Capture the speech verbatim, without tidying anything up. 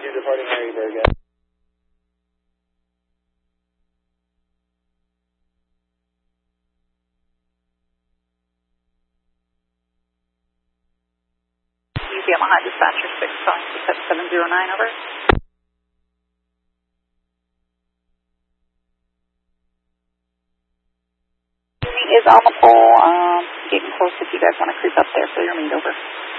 You're departing Harryburg. Yeah. U V Yamaha dispatcher six calling for seven seven zero nine, over. Is on the pole, um, getting close if you guys want to creep up there for your meet, over.